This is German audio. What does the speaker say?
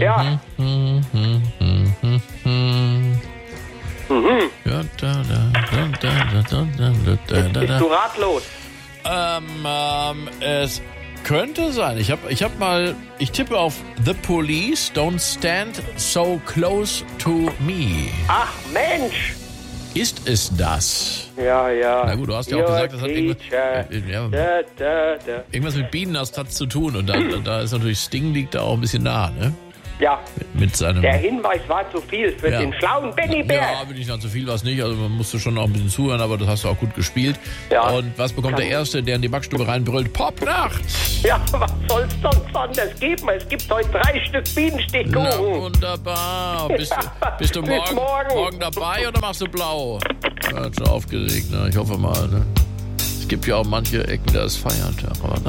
Ja. Ja, Bist du ratlos? Es könnte sein. Ich tippe auf The Police, Don't Stand So Close to Me. Ach, Mensch. Ist es das? Ja. Na gut, du hast ja auch gesagt, das hat Da. irgendwas mit Bienenast zu tun. Und da ist natürlich Sting liegt da auch ein bisschen nah, ne? Ja, Mit seinem... der Hinweis war zu viel für den schlauen Benny Bär. Ja, bin ich dann zu viel, was nicht. Also man musste schon noch ein bisschen zuhören, aber das hast du auch gut gespielt. Ja. Und was bekommt der Erste, der in die Backstube reinbrüllt? Popnacht! Ja, was soll's sonst anders geben? Es gibt heute 3 Stück Na, Bienenstichkuchen. wunderbar. Bist du Bis morgen. dabei oder machst du blau? Ja, schon aufgeregt, ne? Ich hoffe mal, ne? Es gibt ja auch manche Ecken, da ist Feiertag. Aber